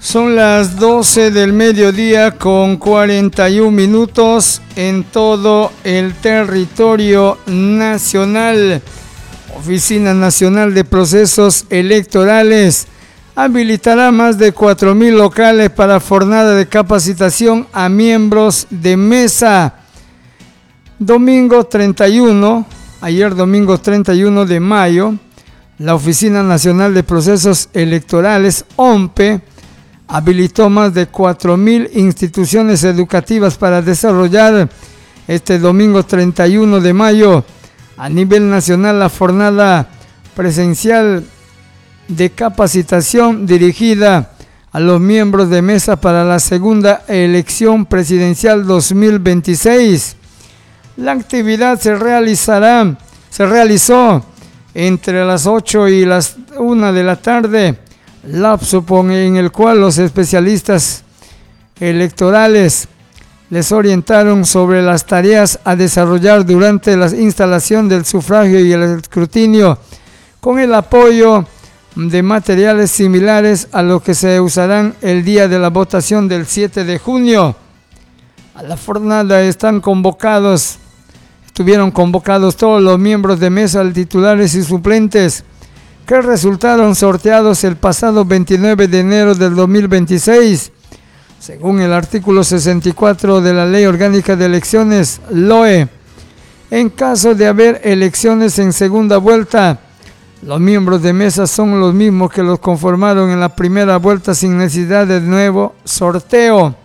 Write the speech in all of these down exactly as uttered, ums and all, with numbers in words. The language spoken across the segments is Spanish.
Son las doce del mediodía con cuarenta y un minutos en todo el territorio nacional. Oficina Nacional de Procesos Electorales habilitará más de cuatro mil locales para jornada de capacitación a miembros de mesa. Domingo treinta y uno, ayer domingo treinta y uno de mayo, la Oficina Nacional de Procesos Electorales, O N P E, habilitó más de cuatro mil instituciones educativas para desarrollar este domingo treinta y uno de mayo a nivel nacional la jornada presencial de capacitación dirigida a los miembros de mesa para la segunda elección presidencial dos mil veintiséis. La actividad se realizará, se realizó entre las ocho y las una de la tarde, lapso en el cual los especialistas electorales les orientaron sobre las tareas a desarrollar durante la instalación del sufragio y el escrutinio, con el apoyo de materiales similares a los que se usarán el día de la votación del siete de junio. A la jornada están convocados, estuvieron convocados todos los miembros de mesa, titulares y suplentes, que resultaron sorteados el pasado veintinueve de enero del dos mil veintiséis, según el artículo sesenta y cuatro de la Ley Orgánica de Elecciones, L O E. En caso de haber elecciones en segunda vuelta, los miembros de mesa son los mismos que los conformaron en la primera vuelta sin necesidad de nuevo sorteo.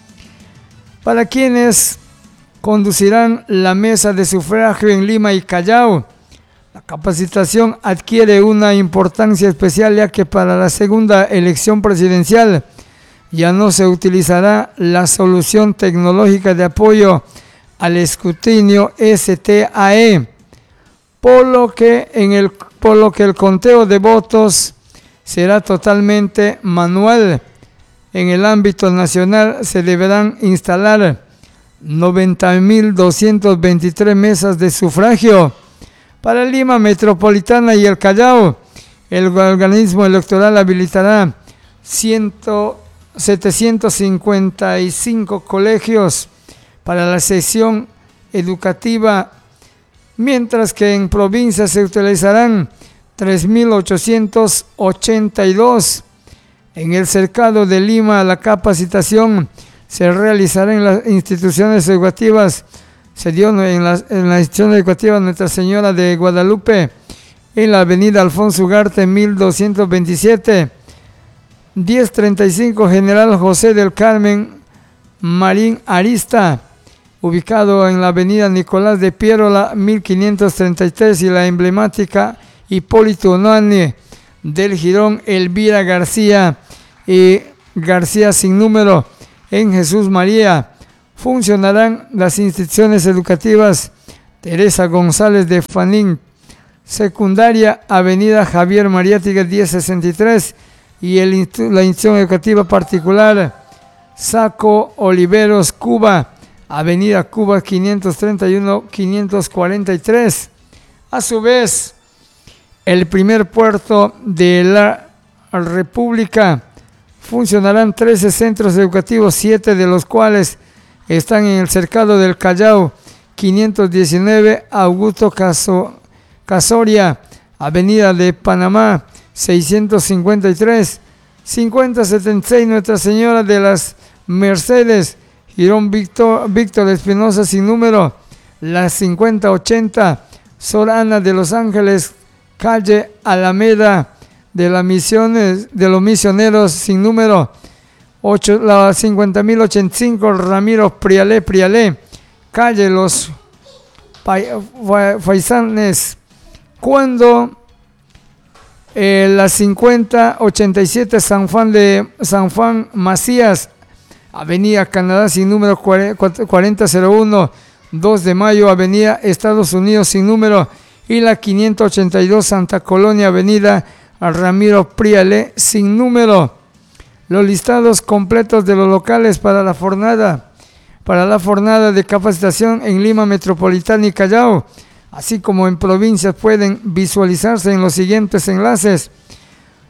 Para quienes conducirán la mesa de sufragio en Lima y Callao, la capacitación adquiere una importancia especial, ya que para la segunda elección presidencial ya no se utilizará la solución tecnológica de apoyo al escrutinio S T A E, por lo que, en el, por lo que el conteo de votos será totalmente manual. En el ámbito nacional se deberán instalar noventa mil doscientas veintitrés mesas de sufragio. Para Lima Metropolitana y el Callao, el organismo electoral habilitará setecientos cincuenta y cinco colegios para la sesión educativa, mientras que en provincia se utilizarán tres mil ochocientos ochenta y dos. En el cercado de Lima, la capacitación se realizará en las instituciones educativas. Se dio en la, en la institución educativa Nuestra Señora de Guadalupe, en la avenida Alfonso Ugarte, mil doscientos veintisiete, diez treinta y cinco General José del Carmen Marín Arista, ubicado en la avenida Nicolás de Piérola, mil quinientos treinta y tres, y la emblemática Hipólito Unanue del Jirón Elvira García y García sin número en Jesús María. Funcionarán las instituciones educativas Teresa González de Fanín, secundaria, avenida Javier Mariátegui diez sesenta y tres, y el, la institución educativa particular Saco Oliveros Cuba, avenida Cuba quinientos treinta y uno quinientos cuarenta y tres. A su vez, el primer puerto de la República funcionarán trece centros educativos, siete de los cuales están en el cercado del Callao, quinientos diecinueve Augusto Caso, Casoria, avenida de Panamá, seiscientos cincuenta y tres, cincuenta setenta y seis Nuestra Señora de las Mercedes, Girón Víctor, Víctor Espinosa sin número, la cincuenta ochenta Sor Ana de los Ángeles, calle Alameda de, la misiones, de los Misioneros sin número, ocho, la cincuenta mil ochenta y cinco Ramiro Prialé Prialé, calle Los Faisanes, cuando eh, la cincuenta ochenta y siete San Juan de San Juan Macías, avenida Canadá sin número cuarenta cero uno, dos de mayo, avenida Estados Unidos sin número, y la quinientos ochenta y dos Santa Colonia, avenida Ramiro Prialé sin número. Los listados completos de los locales para la jornada, para la jornada de capacitación en Lima Metropolitana y Callao, así como en provincias, pueden visualizarse en los siguientes enlaces: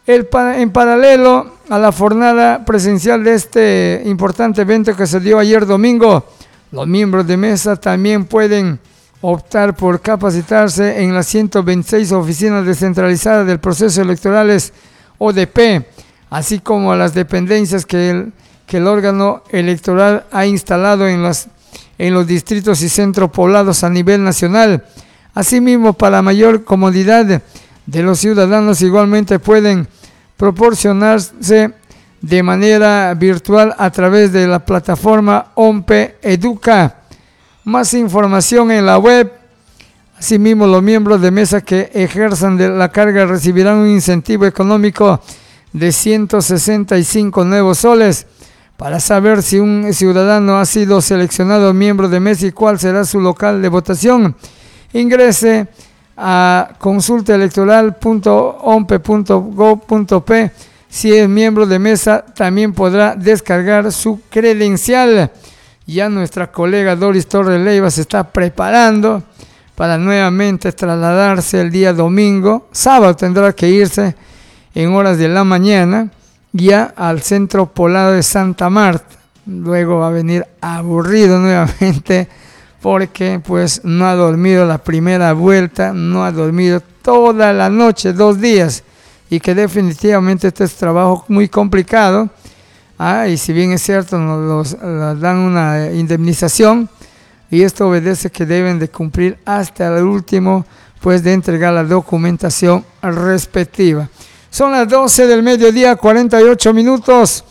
El, en paralelo a la jornada presencial de este importante evento que se dio ayer domingo, los miembros de mesa también pueden optar por capacitarse en las ciento veintiséis oficinas descentralizadas del proceso electorales O D P, así como a las dependencias que el, que el órgano electoral ha instalado en, las, en los distritos y centros poblados a nivel nacional. Asimismo, para mayor comodidad de los ciudadanos, igualmente pueden proporcionarse de manera virtual a través de la plataforma OMPE Educa. Más información en la web. Asimismo, los miembros de mesa que ejerzan de la carga recibirán un incentivo económico de ciento sesenta y cinco nuevos soles. Para saber si un ciudadano ha sido seleccionado miembro de mesa y cuál será su local de votación, ingrese a consultaelectoral punto ompe punto gob punto pe. Si es miembro de mesa, también podrá descargar su credencial. Ya nuestra colega Doris Torres Leiva se está preparando para nuevamente trasladarse el día domingo. Sábado tendrá que irse en horas de la mañana ya al centro poblado de Santa Marta. Luego va a venir aburrido nuevamente porque pues no ha dormido la primera vuelta, no ha dormido toda la noche, dos días, y que definitivamente este es trabajo muy complicado. Ah, y si bien es cierto, nos, nos dan una indemnización, y esto obedece que deben de cumplir hasta el último, pues de entregar la documentación respectiva. Son las doce del mediodía, cuarenta y ocho minutos.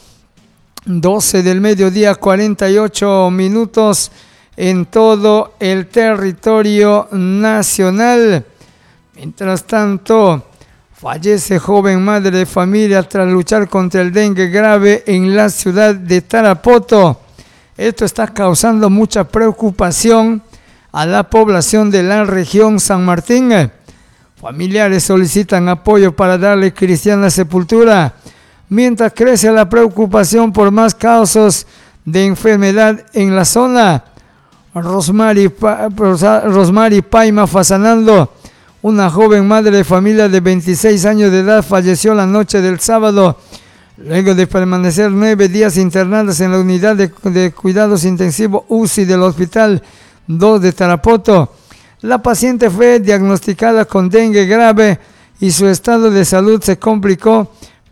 doce del mediodía, cuarenta y ocho minutos en todo el territorio nacional. Mientras tanto, fallece joven madre de familia tras luchar contra el dengue grave en la ciudad de Tarapoto. Esto está causando mucha preocupación a la población de la región San Martín. Familiares solicitan apoyo para darle cristiana sepultura, mientras crece la preocupación por más casos de enfermedad en la zona. Rosmary, pa, Rosmary Paima Fasanando, una joven madre de familia de veintiséis años de edad, falleció la noche del sábado, luego de permanecer nueve días internadas en la unidad de, de cuidados intensivos U C I del Hospital dos de Tarapoto. La paciente fue diagnosticada con dengue grave y su estado de salud se complicó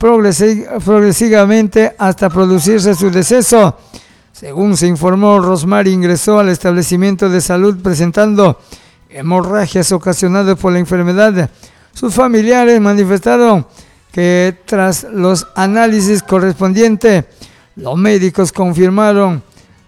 progresivamente hasta producirse su deceso. Según se informó, Rosmary ingresó al establecimiento de salud presentando hemorragias ocasionadas por la enfermedad. Sus familiares manifestaron que tras los análisis correspondientes, los médicos confirmaron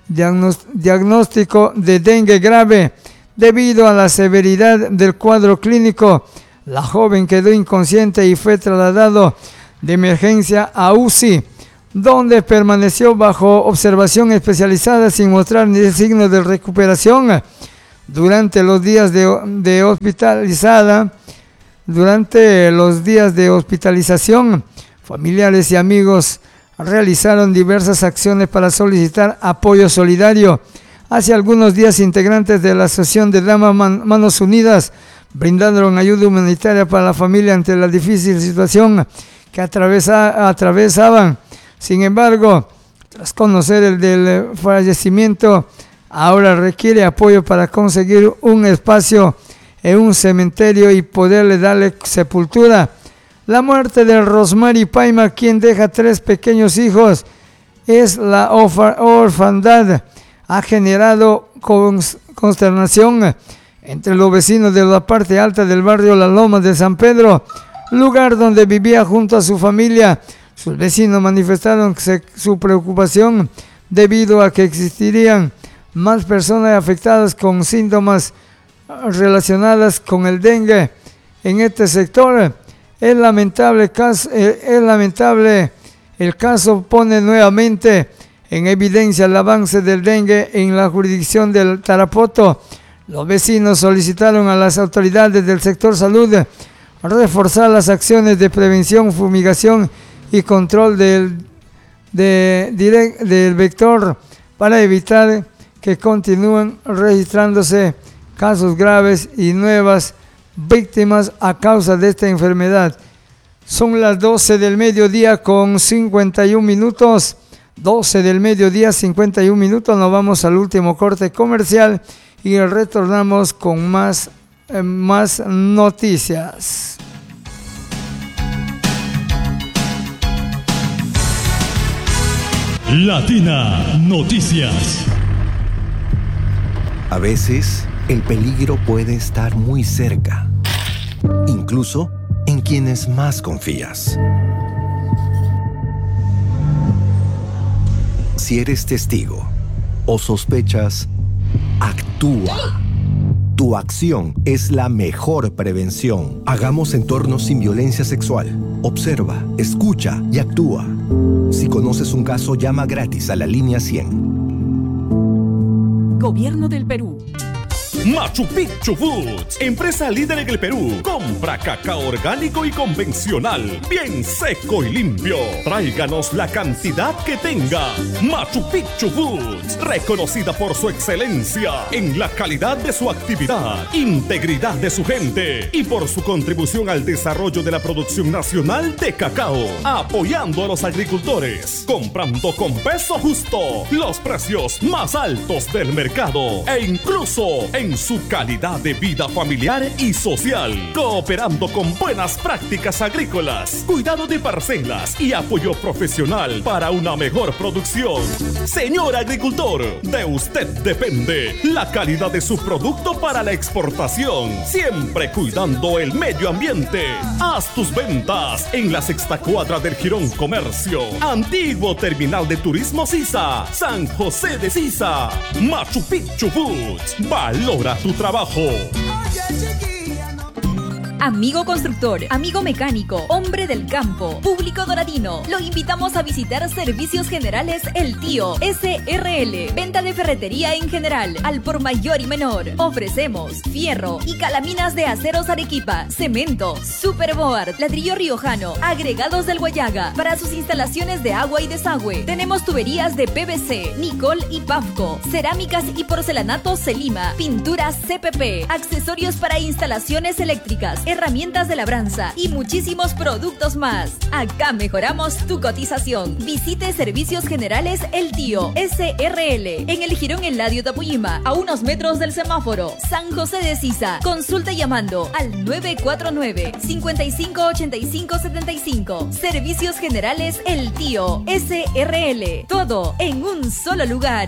diagnóstico de dengue grave. Debido a la severidad del cuadro clínico, la joven quedó inconsciente y fue trasladado de emergencia a U C I, donde permaneció bajo observación especializada sin mostrar ni signos de recuperación. Durante los días de, de hospitalizada, durante los días de hospitalización, familiares y amigos realizaron diversas acciones para solicitar apoyo solidario. Hace algunos días, integrantes de la Asociación de Damas Man- Manos Unidas brindaron ayuda humanitaria para la familia ante la difícil situación que atravesa, atravesaban. Sin embargo, tras conocer el del fallecimiento, ahora requiere apoyo para conseguir un espacio en un cementerio y poderle darle sepultura. La muerte de Rosmary Paima, quien deja tres pequeños hijos, es la orfa- orfandad. Ha generado consternación entre los vecinos de la parte alta del barrio Las Lomas de San Pedro, lugar donde vivía junto a su familia. Sus vecinos manifestaron su preocupación debido a que existirían más personas afectadas con síntomas relacionadas con el dengue en este sector. Es lamentable, caso, es lamentable el caso pone nuevamente en evidencia el avance del dengue en la jurisdicción del Tarapoto. Los vecinos solicitaron a las autoridades del sector salud reforzar las acciones de prevención, fumigación y control del, de, direct, del vector para evitar que continúen registrándose casos graves y nuevas víctimas a causa de esta enfermedad. Son las doce del mediodía con cincuenta y un minutos. doce del mediodía, cincuenta y un minutos. Nos vamos al último corte comercial y retornamos con más, eh, más noticias. Latina Noticias. A veces, el peligro puede estar muy cerca, incluso en quienes más confías. Si eres testigo o sospechas, actúa. Tu acción es la mejor prevención. Hagamos entornos sin violencia sexual. Observa, escucha y actúa. Si conoces un caso, llama gratis a la línea cien. Gobierno del Perú. Machu Picchu Foods, empresa líder en el Perú. Compra cacao orgánico y convencional, bien seco y limpio. Tráiganos la cantidad que tenga. Machu Picchu Foods, reconocida por su excelencia en la calidad de su actividad, integridad de su gente y por su contribución al desarrollo de la producción nacional de cacao, apoyando a los agricultores, comprando con peso justo, los precios más altos del mercado e incluso en su calidad de vida familiar y social, cooperando con buenas prácticas agrícolas, cuidado de parcelas y apoyo profesional para una mejor producción. Señor agricultor, de usted depende la calidad de su producto para la exportación, siempre cuidando el medio ambiente. Haz tus ventas en la sexta cuadra del Jirón Comercio, antiguo terminal de turismo Sisa, San José de Sisa. Machu Picchu Foods, valora tu trabajo. Amigo constructor, amigo mecánico, hombre del campo, público doradino, lo invitamos a visitar Servicios Generales El Tío S R L, venta de ferretería en general, al por mayor y menor. Ofrecemos fierro y calaminas de aceros Arequipa, cemento, superboard, ladrillo riojano, agregados del Guayaga, para sus instalaciones de agua y desagüe. Tenemos tuberías de P V C, Nicol y Pavco, cerámicas y porcelanatos Celima, pinturas C P P, accesorios para instalaciones eléctricas, herramientas de labranza y muchísimos productos más. Acá mejoramos tu cotización. Visite Servicios Generales El Tío S R L en el Jirón Eladio Tapuyima, a unos metros del semáforo, San José de Sisa. Consulta llamando al nueve cuatro nueve, cinco cinco ocho cinco siete cinco. Servicios Generales El Tío S R L. Todo en un solo lugar.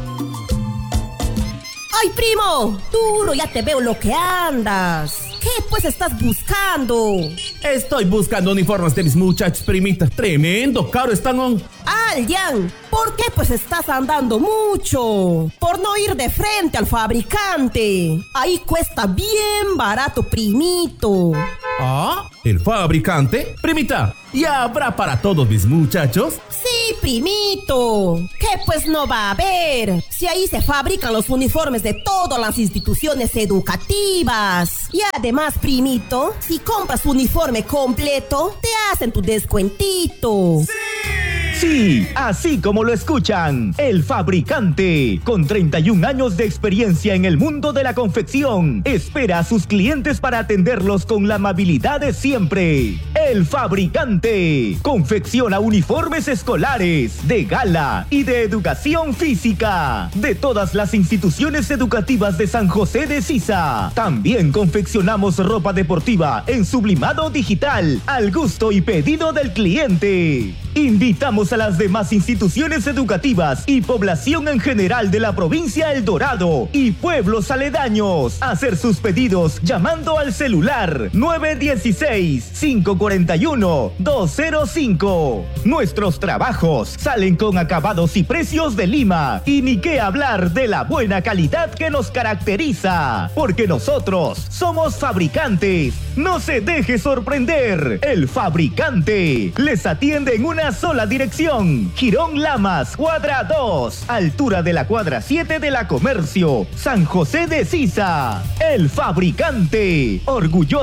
¡Ay, primo! Duro, ya te veo lo que andas. ¿Qué pues estás buscando? Estoy buscando uniformes de mis muchachos, primita. Tremendo caro están, on. Aljan, ¿por qué pues estás andando mucho? Por no ir de frente al fabricante. Ahí cuesta bien barato, primito. ¿Ah? ¿El fabricante? Primita, ¿ya habrá para todos mis muchachos? Sí, primito. ¿Qué pues no va a haber? Si ahí se fabrican los uniformes de todas las instituciones educativas. Y además, primito, si compras uniforme completo, te hacen tu descuentito. ¡Sí! Sí, así como lo escuchan, El Fabricante, con treinta y un años de experiencia en el mundo de la confección, espera a sus clientes para atenderlos con la amabilidad de siempre. El Fabricante confecciona uniformes escolares, de gala y de educación física, de todas las instituciones educativas de San José de Sisa. También confeccionamos ropa deportiva en sublimado digital, al gusto y pedido del cliente. Invitamos a las demás instituciones educativas y población en general de la provincia El Dorado y pueblos aledaños a hacer sus pedidos llamando al celular nueve uno seis, cinco cuatro uno, dos cero cinco. Nuestros trabajos salen con acabados y precios de Lima, y ni qué hablar de la buena calidad que nos caracteriza, porque nosotros somos fabricantes. No se deje sorprender. El Fabricante les atiende en una sola dirección. Jirón Lamas, cuadra dos, altura de la cuadra siete de la Comercio, San José de Sisa. El Fabricante,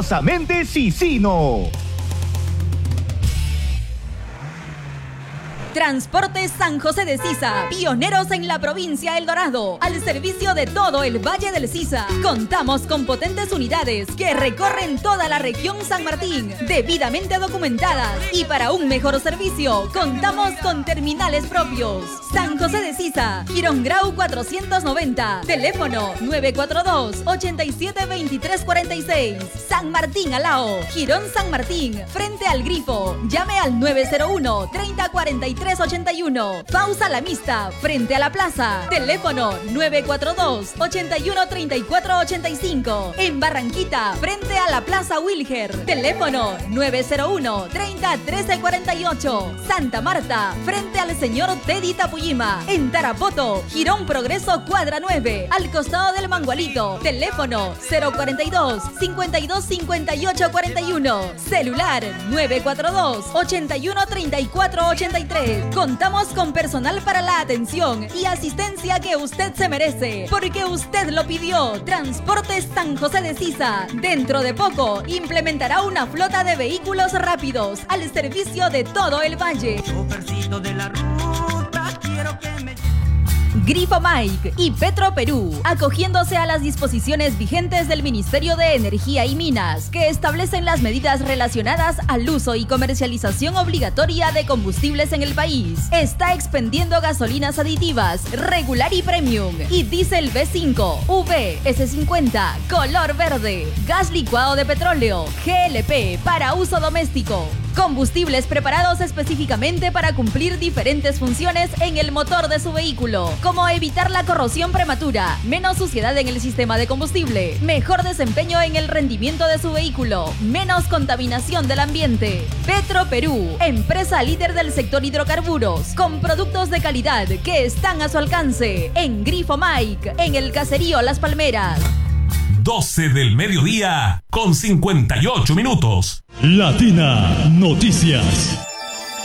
orgullosamente sisino. Transportes San José de Sisa, pioneros en la provincia El Dorado, al servicio de todo el Valle del Sisa. Contamos con potentes unidades que recorren toda la región San Martín, debidamente documentadas, y para un mejor servicio, contamos con terminales propios. San José de Sisa, Girón Grau cuatrocientos noventa, teléfono nueve cuatro dos, ocho siete, dos tres cuatro seis. San Martín Alao, Girón San Martín, frente al Grifo. Llame al nueve cero uno, treinta, cuarenta y tres, ochenta y uno. Pausa La Mista, frente a la plaza. Teléfono nueve cuatro dos, ocho uno, treinta y cuatro, ochenta y cinco. En Barranquita, frente a la plaza Wilger. Teléfono nueve cero uno, treinta, trece, cuarenta y ocho. Santa Marta, frente al señor Teddy Tapuyima. En Tarapoto, Girón Progreso Cuadra nueve, al costado del Mangualito. Teléfono cero cuarenta y dos, cincuenta y dos, cincuenta y ocho, cuarenta y uno. Celular nueve cuatro dos, ochenta y uno, treinta y cuatro, ochenta y tres. Contamos con personal para la atención y asistencia que usted se merece, porque usted lo pidió. Transportes San José de Sisa, dentro de poco implementará una flota de vehículos rápidos al servicio de todo el valle. De la ruta, quiero que me... Grifo Mike y Petro Perú, acogiéndose a las disposiciones vigentes del Ministerio de Energía y Minas, que establecen las medidas relacionadas al uso y comercialización obligatoria de combustibles en el país. Está expendiendo gasolinas aditivas, regular y premium, y diésel B cinco, V, S cincuenta, color verde, gas licuado de petróleo, G L P para uso doméstico. Combustibles preparados específicamente para cumplir diferentes funciones en el motor de su vehículo, como evitar la corrosión prematura, menos suciedad en el sistema de combustible, mejor desempeño en el rendimiento de su vehículo, menos contaminación del ambiente. Petro Perú, empresa líder del sector hidrocarburos, con productos de calidad que están a su alcance. En Grifo Mike, en el caserío Las Palmeras. doce del mediodía con cincuenta y ocho minutos. Latina Noticias.